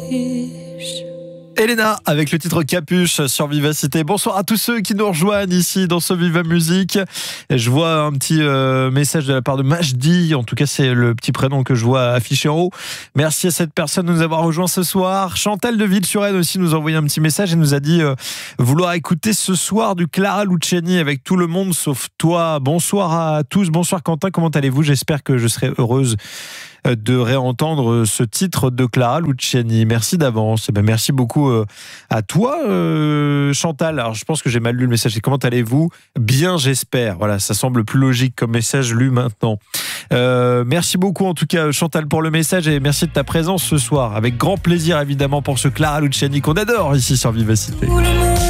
Elena avec le titre Capuche sur Vivacité. Bonsoir à tous ceux qui nous rejoignent ici dans ce Viva Musique. Je vois un petit message de la part de Majdi, en tout cas c'est le petit prénom que je vois affiché en haut. Merci à cette personne de nous avoir rejoints ce soir. Chantal de Ville-sur-Aisne aussi nous a envoyé un petit message et nous a dit vouloir écouter ce soir du Clara Luciani avec tout le monde sauf toi. Bonsoir à tous, bonsoir Quentin, comment allez-vous? J'espère que je serai heureuse de réentendre ce titre de Clara Luciani. Merci d'avance. Merci beaucoup à toi, Chantal. Alors, je pense que j'ai mal lu le message. Comment allez-vous? Bien, j'espère. Voilà, ça semble plus logique comme message lu maintenant. Merci beaucoup, en tout cas, Chantal, pour le message et merci de ta présence ce soir. Avec grand plaisir, évidemment, pour ce Clara Luciani qu'on adore ici sur Vivacité.